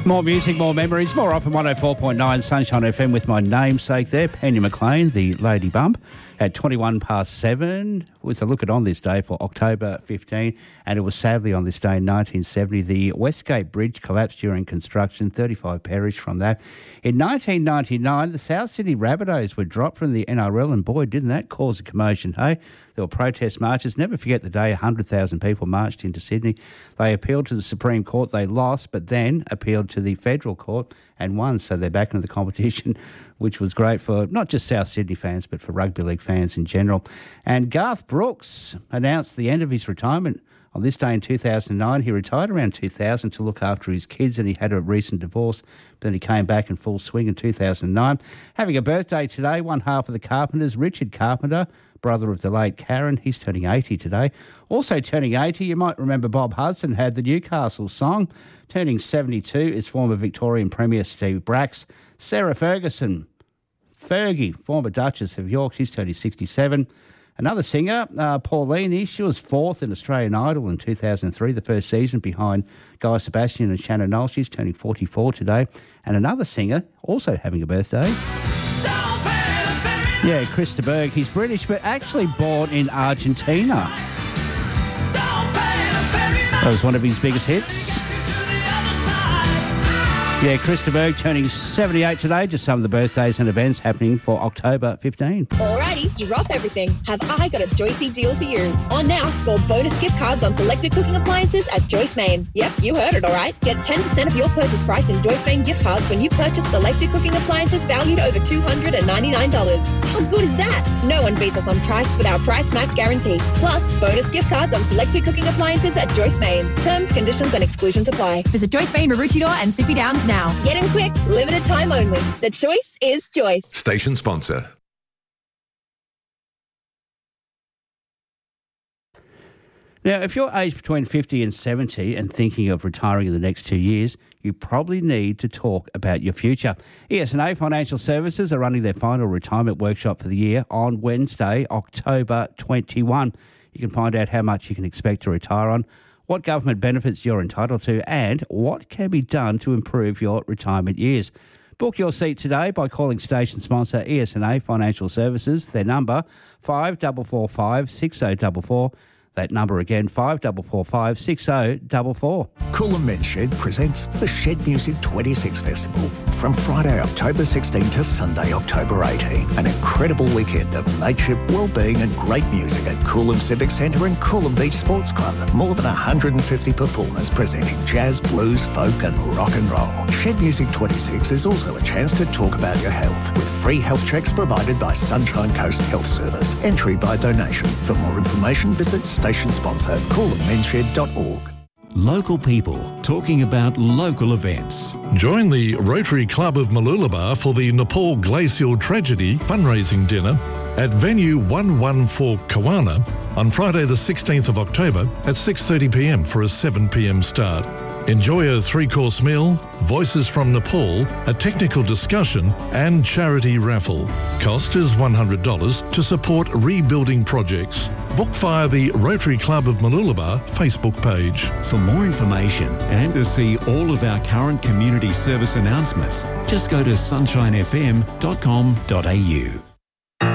More music, more memories, more up on 104.9 Sunshine FM with my namesake there, Penny McLean, the Lady Bump, at 21 past 7 with a look at on this day for October 15. And it was sadly on this day in 1970, the Westgate Bridge collapsed during construction, 35 perished from that. In 1999, the South Sydney Rabbitohs were dropped from the NRL, and boy, didn't that cause a commotion, hey? There were protest marches. Never forget the day 100,000 people marched into Sydney. They appealed to the Supreme Court. They lost, but then appealed to the Federal Court and won. So they're back into the competition, which was great for not just South Sydney fans, but for rugby league fans in general. And Garth Brooks announced the end of his retirement on this day in 2009. He retired around 2000 to look after his kids, and he had a recent divorce. But then he came back in full swing in 2009. Having a birthday today, one half of the Carpenters, Richard Carpenter, brother of the late Karen. He's turning 80 today. Also turning 80, you might remember Bob Hudson had the Newcastle song. Turning 72 is former Victorian Premier Steve Bracks. Sarah Ferguson, Fergie, former Duchess of York, she's turning 67. Another singer, Pauline, she was fourth in Australian Idol in 2003, the first season behind Guy Sebastian and Shannon Knoll. She's turning 44 today. And another singer, also having a birthday. Yeah, Chris de Burgh. He's British, but actually born in Argentina. That was one of his biggest hits. Yeah, Chris de Burgh turning 78 today. Just some of the birthdays and events happening for October 15. Alrighty, drop everything. Have I got a Joycey deal for you? On now, score bonus gift cards on selected cooking appliances at Joyce Main. Yep, you heard it, alright. Get 10% of your purchase price in Joyce Main gift cards when you purchase selected cooking appliances valued over $299. How good is that? No one beats us on price with our price match guarantee. Plus, bonus gift cards on selected cooking appliances at Joyce Main. Terms, conditions and exclusions apply. Visit Joyce Main, Maroochydore and Sippy Downs now. Get in quick, limited time only. The choice is Joyce. Station sponsor. Now, if you're aged between 50 and 70 and thinking of retiring in the next 2 years, you probably need to talk about your future. ES&A Financial Services are running their final retirement workshop for the year on Wednesday, October 21. You can find out how much you can expect to retire on, what government benefits you're entitled to, and what can be done to improve your retirement years. Book your seat today by calling station sponsor ES&A Financial Services. Their number, 5445 6044. That number again, 5445 6044. Coolum Men's Shed presents the Shed Music 26 Festival from Friday, October 16 to Sunday, October 18. An incredible weekend of mateship, wellbeing and great music at Coolum Civic Centre and Coolum Beach Sports Club. More than 150 performers presenting jazz, blues, folk and rock and roll. Shed Music 26 is also a chance to talk about your health with free health checks provided by Sunshine Coast Health Service. Entry by donation. For more information, visit station sponsor coolummenshed.org. Local people talking about local events. Join the Rotary Club of Mooloolaba for the Nepal Glacial Tragedy fundraising dinner at venue 114 Kawana on Friday the 16th of October at 6:30pm for a 7pm start. Enjoy a 3-course meal, voices from Nepal, a technical discussion and charity raffle. Cost is $100 to support rebuilding projects. Book via the Rotary Club of Mooloolaba Facebook page. For more information and to see all of our current community service announcements, just go to sunshinefm.com.au.